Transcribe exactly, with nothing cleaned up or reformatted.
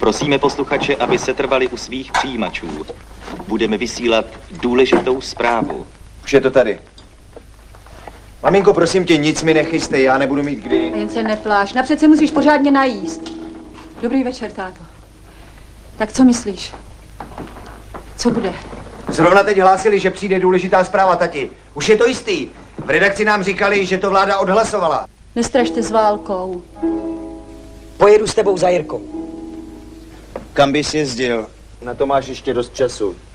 Prosíme posluchače, aby setrvali u svých přijímačů. Budeme vysílat důležitou zprávu. Už je to tady. Maminko, prosím tě, nic mi nechystej, já nebudu mít kdy. Jen se nepláš, napřed se musíš pořádně najíst. Dobrý večer, táto. Tak co myslíš? Co bude? Zrovna teď hlásili, že přijde důležitá zpráva, tati. Už je to jistý. V redakci nám říkali, že to vláda odhlasovala. Nestrašte s válkou. Pojedu s tebou za Jirkou. Kam bys jezdil? Na to máš ještě dost času.